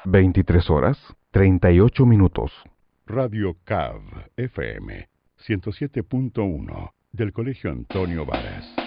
23 horas, 38 minutos. Radio CAV FM 107.1 del Colegio Antonio Varas.